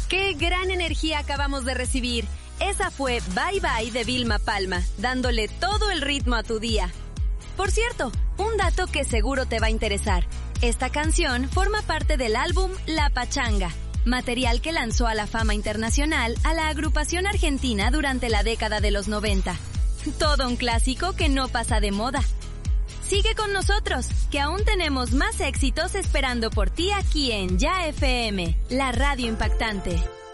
¡Qué gran energía acabamos de recibir! Esa fue Bye Bye de Vilma Palma, dándole todo el ritmo a tu día. Por cierto, un dato que seguro te va a interesar. Esta canción forma parte del álbum La Pachanga, material que lanzó a la fama internacional a la agrupación argentina durante la década de los 90. Todo un clásico que no pasa de moda. Sigue con nosotros, que aún tenemos más éxitos esperando por ti aquí en Ya FM, la radio impactante.